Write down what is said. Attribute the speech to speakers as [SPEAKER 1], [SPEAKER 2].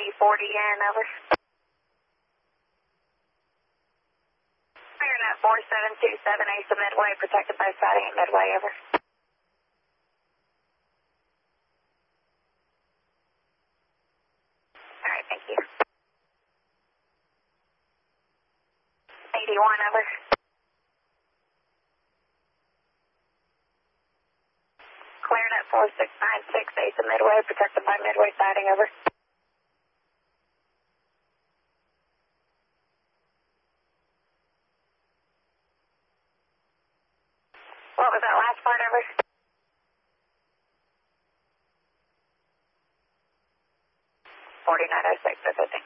[SPEAKER 1] D40N, over. Clear net 4727, Ace of Midway, protected by siding at Midway, over. Alright, thank you. 81, over. Clear net 4696, Ace of Midway, protected by Midway siding, over. What was that last part, over? 4906, that's it, thank you.